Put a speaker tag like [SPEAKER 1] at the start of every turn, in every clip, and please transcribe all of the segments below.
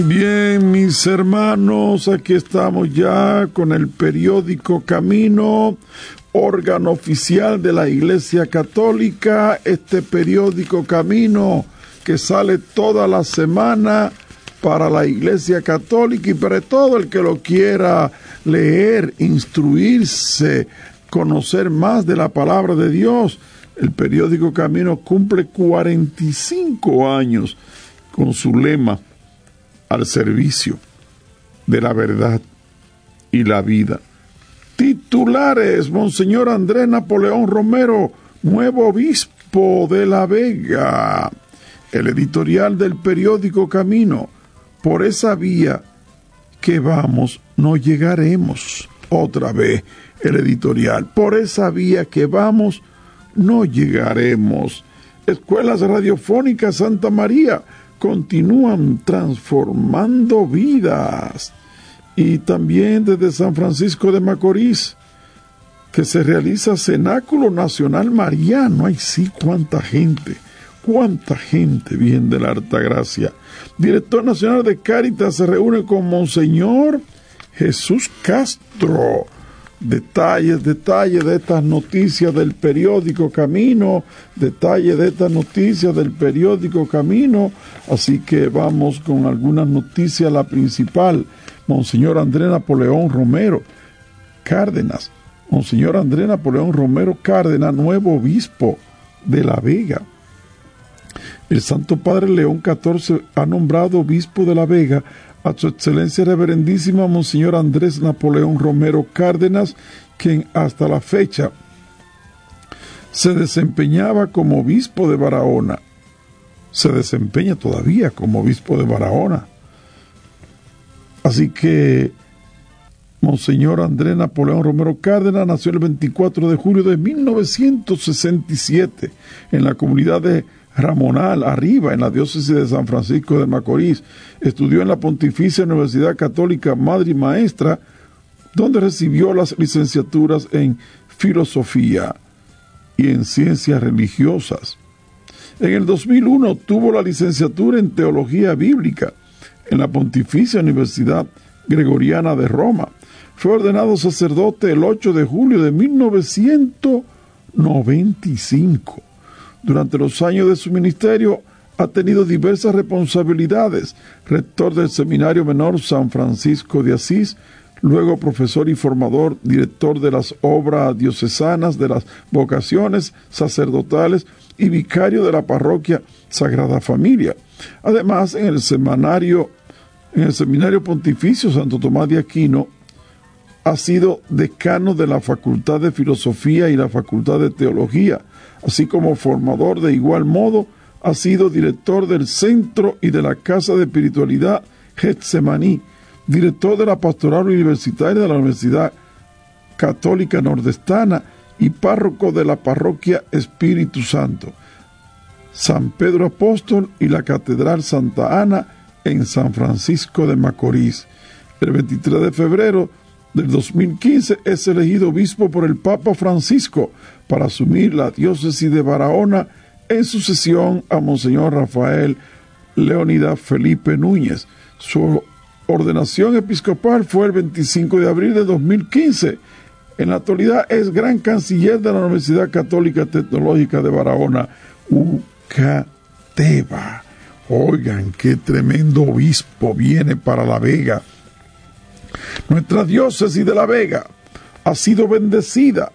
[SPEAKER 1] Bien, mis hermanos, aquí estamos ya con el periódico Camino, órgano oficial de la Iglesia Católica. Este periódico Camino que sale toda la semana para la Iglesia Católica y para todo el que lo quiera leer, instruirse, conocer más de la palabra de Dios. El periódico Camino cumple 45 años con su lema: al servicio de la verdad y la vida. Titulares: Monseñor Andrés Napoleón Romero, nuevo obispo de La Vega. El editorial del periódico Camino: por esa vía que vamos no llegaremos. Otra vez el editorial: por esa vía que vamos no llegaremos. Escuelas Radiofónicas Santa María continúan transformando vidas. Y también desde San Francisco de Macorís, que se realiza Cenáculo Nacional Mariano. Ay, sí, cuánta gente bien de la Altagracia. Director Nacional de Cáritas se reúne con Monseñor Jesús Castro. Detalles de estas noticias del periódico Camino, así que vamos con algunas noticias. La principal: Monseñor Andrés Napoleón Romero Cárdenas, nuevo obispo de La Vega. El Santo Padre León XIV ha nombrado obispo de La Vega a su excelencia reverendísima Monseñor Andrés Napoleón Romero Cárdenas, quien hasta la fecha se desempeñaba como obispo de Barahona. Se desempeña todavía como obispo de Barahona. Así que Monseñor Andrés Napoleón Romero Cárdenas nació el 24 de julio de 1967 en la comunidad de Ramonal, Arriba, en la diócesis de San Francisco de Macorís. Estudió en la Pontificia Universidad Católica Madre y Maestra, donde recibió las licenciaturas en Filosofía y en Ciencias Religiosas. En el 2001 obtuvo la licenciatura en Teología Bíblica en la Pontificia Universidad Gregoriana de Roma. Fue ordenado sacerdote el 8 de julio de 1995. Durante los años de su ministerio ha tenido diversas responsabilidades: rector del Seminario Menor San Francisco de Asís, luego profesor y formador, director de las obras diocesanas de las vocaciones sacerdotales y vicario de la parroquia Sagrada Familia. Además, en el Seminario Pontificio Santo Tomás de Aquino ha sido decano de la Facultad de Filosofía y la Facultad de Teología, así como formador. De igual modo, ha sido director del Centro y de la Casa de Espiritualidad Getsemaní, director de la Pastoral Universitaria de la Universidad Católica Nordestana y párroco de la Parroquia Espíritu Santo, San Pedro Apóstol y la Catedral Santa Ana en San Francisco de Macorís. El 23 de febrero del 2015 es elegido obispo por el Papa Francisco para asumir la diócesis de Barahona en sucesión a Monseñor Rafael Leónidas Felipe Núñez. Su ordenación episcopal fue el 25 de abril de 2015. En la actualidad es gran canciller de la Universidad Católica Tecnológica de Barahona, UCATEBA. Oigan, qué tremendo obispo viene para La Vega. Nuestra diócesis de La Vega ha sido bendecida.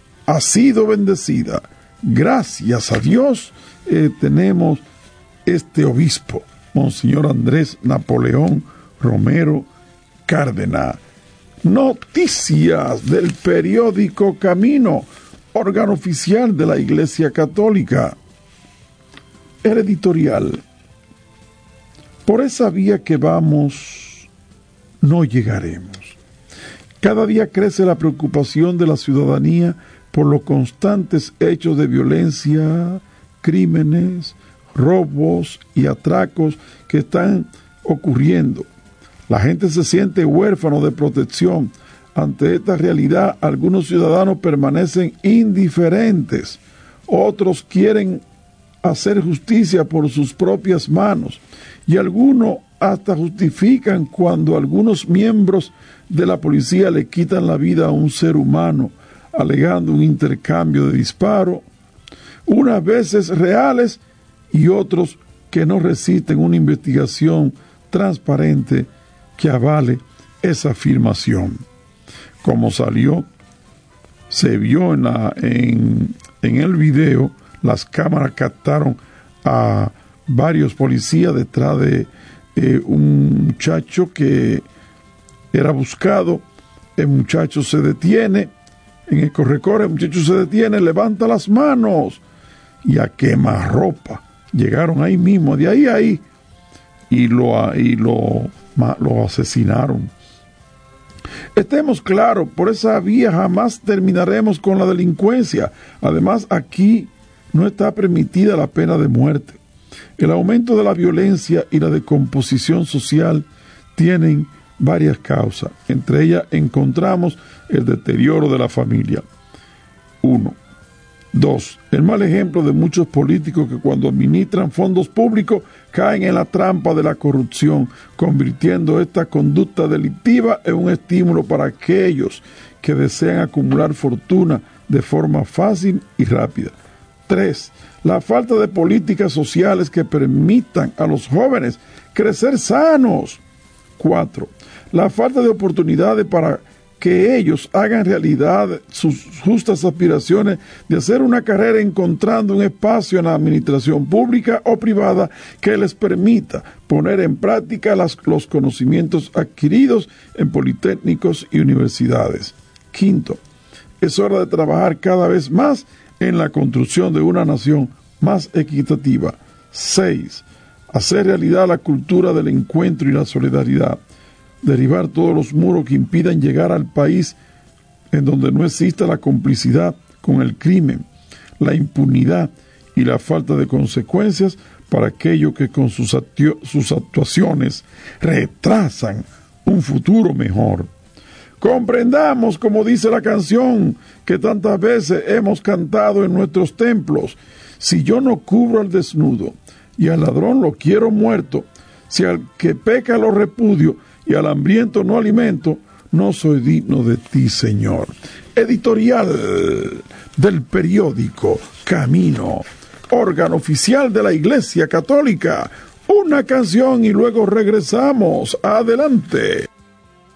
[SPEAKER 1] Gracias a Dios tenemos este obispo, Monseñor Andrés Napoleón Romero Cárdenas. Noticias del periódico Camino, órgano oficial de la Iglesia Católica. El editorial: por esa vía que vamos no llegaremos. Cada día crece la preocupación de la ciudadanía por los constantes hechos de violencia, crímenes, robos y atracos que están ocurriendo. La gente se siente huérfano de protección. Ante esta realidad, algunos ciudadanos permanecen indiferentes, otros quieren hacer justicia por sus propias manos y algunos hasta justifican cuando algunos miembros de la policía le quitan la vida a un ser humano, alegando un intercambio de disparos, unas veces reales y otros que no resisten una investigación transparente que avale esa afirmación. Como se vio en el video, las cámaras captaron a varios policías detrás de un muchacho que era buscado. El muchacho se detiene, en el corre-corre, el muchacho se detiene, levanta las manos y a quemarropa. Llegaron ahí mismo, de ahí, y lo asesinaron. Estemos claros, por esa vía jamás terminaremos con la delincuencia. Además, aquí no está permitida la pena de muerte. El aumento de la violencia y la descomposición social tienen varias causas. Entre ellas encontramos el deterioro de la familia. 1. 2. El mal ejemplo de muchos políticos que cuando administran fondos públicos caen en la trampa de la corrupción, convirtiendo esta conducta delictiva en un estímulo para aquellos que desean acumular fortuna de forma fácil y rápida. 3. La falta de políticas sociales que permitan a los jóvenes crecer sanos. 4. La falta de oportunidades para que ellos hagan realidad sus justas aspiraciones de hacer una carrera encontrando un espacio en la administración pública o privada que les permita poner en práctica los conocimientos adquiridos en politécnicos y universidades. 5. Es hora de trabajar cada vez más en la construcción de una nación más equitativa. 6. Hacer realidad la cultura del encuentro y la solidaridad. Derribar todos los muros que impidan llegar al país en donde no exista la complicidad con el crimen, la impunidad y la falta de consecuencias para aquellos que con sus actuaciones retrasan un futuro mejor. Comprendamos, como dice la canción que tantas veces hemos cantado en nuestros templos: si yo no cubro al desnudo y al ladrón lo quiero muerto, si al que peca lo repudio y al hambriento no alimento, no soy digno de ti, Señor. Editorial del periódico Camino, órgano oficial de la Iglesia Católica. Una canción y luego regresamos. Adelante.